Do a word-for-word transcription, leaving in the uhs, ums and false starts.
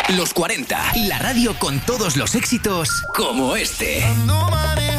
Los cuarenta, la radio con todos los éxitos como este. No money